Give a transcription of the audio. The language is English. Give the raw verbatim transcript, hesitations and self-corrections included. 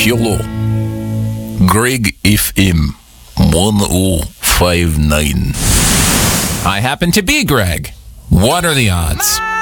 Piolo. Greg F M one oh five nine. I happen to be Greg. What are the odds?